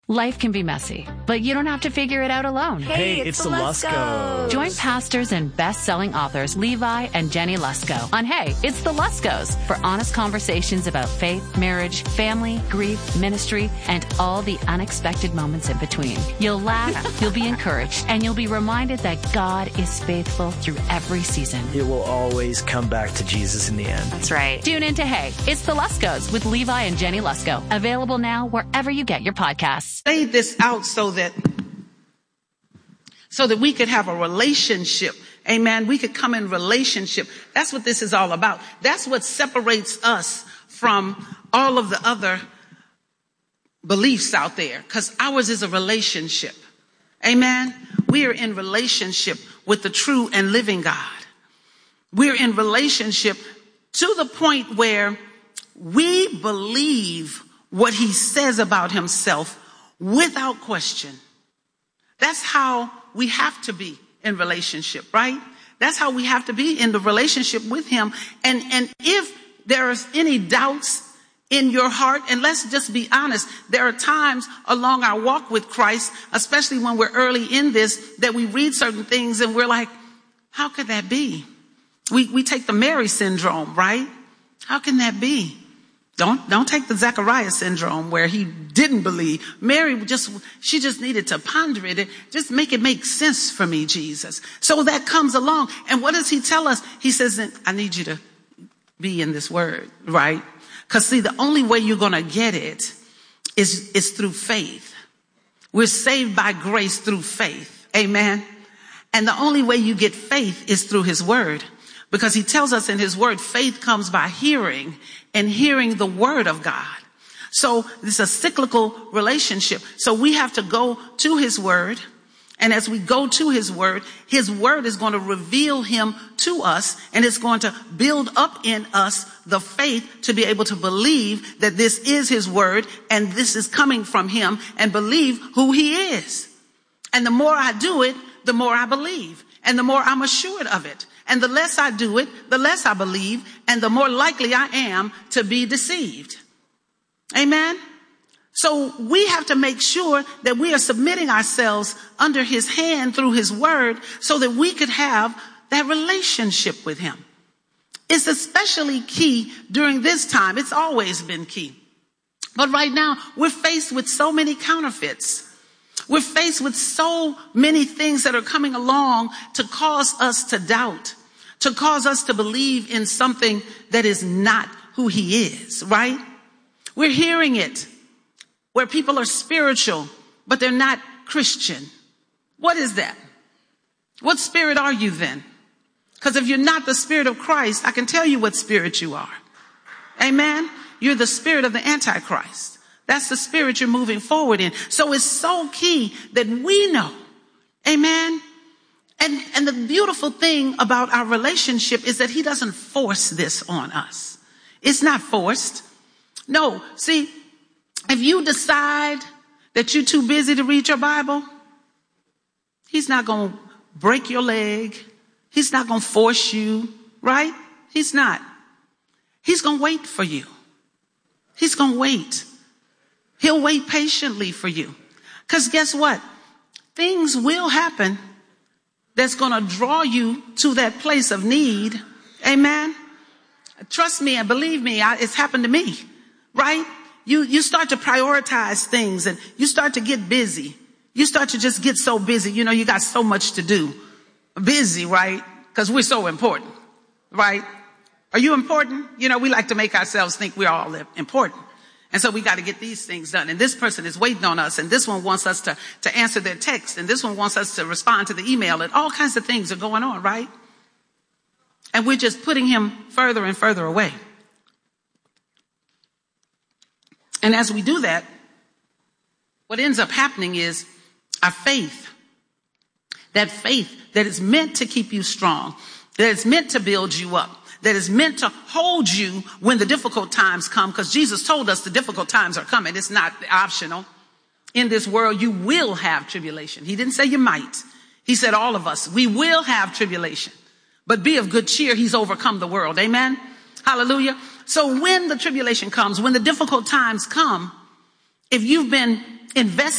Life can be messy, but you don't have to figure it out alone. Hey, it's the Luskos. Join pastors and best-selling authors Levi and Jenny Lusko on Hey, It's the Luskos for honest conversations about faith, marriage, family, grief, ministry, and all the unexpected moments in between. You'll laugh, you'll be encouraged, and you'll be reminded that God is faithful through every season. It will always come back to Jesus in the end. That's right. Tune in to Hey, It's the Luskos with Levi and Jenny Lusko. Available now wherever you get your podcasts. Laid this out so that we could have a relationship. Amen. We could come in relationship. That's what this is all about. That's what separates us from all of the other beliefs out there, because ours is a relationship. Amen. We are in relationship with the true and living God. We're in relationship to the point where we believe what he says about himself without question. That's how we have to be in relationship, right? That's how we have to be in the relationship with him. And if there's any doubts in your heart, and let's just be honest, there are times along our walk with Christ, especially when we're early in this, that we read certain things and we're like, how could that be? We take the Mary syndrome, right? How can that be? Don't take the Zechariah syndrome where he didn't believe. Mary she just needed to ponder it. Just make it make sense for me, Jesus. So that comes along. And what does he tell us? He says, I need you to be in this word, right? Because see, the only way you're going to get it is through faith. We're saved by grace through faith. Amen. And the only way you get faith is through his word. Because he tells us in his word, faith comes by hearing, and hearing the word of God. So this is a cyclical relationship. So we have to go to his word. And as we go to his word is going to reveal him to us, and it's going to build up in us the faith to be able to believe that this is his word and this is coming from him, and believe who he is. And the more I do it, the more I believe, and the more I'm assured of it. And the less I do it, the less I believe, and the more likely I am to be deceived. Amen. So we have to make sure that we are submitting ourselves under his hand through his word so that we could have that relationship with him. It's especially key during this time. It's always been key. But right now, we're faced with so many counterfeits. We're faced with so many things that are coming along to cause us to doubt, to cause us to believe in something that is not who he is, right? We're hearing it where people are spiritual, but they're not Christian. What is that? What spirit are you then? Because if you're not the spirit of Christ, I can tell you what spirit you are. Amen? You're the spirit of the Antichrist. That's the spirit you're moving forward in. So it's so key that we know. Amen? And the beautiful thing about our relationship is that he doesn't force this on us. It's not forced. No. See, if you decide that you're too busy to read your Bible, he's not going to break your leg. He's not going to force you, right? He's not. He's going to wait for you. He's going to wait. He'll wait patiently for you. Because guess what? Things will happen that's going to draw you to that place of need. Amen. Trust me and believe me, it's happened to me, right? You start to prioritize things and you start to get busy. You start to just get so busy. You know, you got so much to do. Busy, right? Because we're so important, right? Are you important? You know, we like to make ourselves think we're all important. And so we got to get these things done. And this person is waiting on us. And this one wants us to answer their text. And this one wants us to respond to the email. And all kinds of things are going on, right? And we're just putting him further and further away. And as we do that, what ends up happening is our faith, that faith that is meant to keep you strong, that is meant to build you up, that is meant to hold you when the difficult times come, because Jesus told us the difficult times are coming. It's not optional. In this world, you will have tribulation. He didn't say you might. He said all of us, we will have tribulation. But be of good cheer. He's overcome the world. Amen. Hallelujah. So when the tribulation comes, when the difficult times come, if you've been invested